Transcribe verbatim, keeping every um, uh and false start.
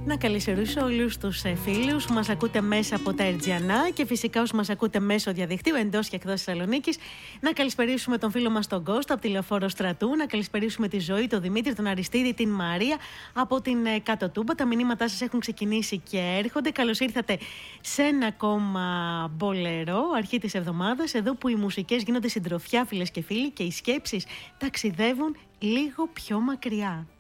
Να καλησπερίσω όλους τους φίλους που μας ακούτε μέσα από τα Ερτζιανά και φυσικά όσους μας ακούτε μέσω διαδικτύου εντός και εκτός Θεσσαλονίκης. Να καλησπερίσουμε τον φίλο μας τον Κώστα από τη Λεωφόρο Στρατού. Να καλησπερίσουμε τη Ζωή, τον Δημήτρη, τον Αριστίδη, την Μαρία από την Κάτω Τούμπα. Τα μηνύματά σας έχουν ξεκινήσει και έρχονται. Καλώς ήρθατε σε ένα ακόμα μπολερό, αρχή της εβδομάδας, εδώ που οι μουσικές γίνονται συντροφιά, φίλες και φίλοι, και οι σκέψεις ταξιδεύουν λίγο πιο μακριά.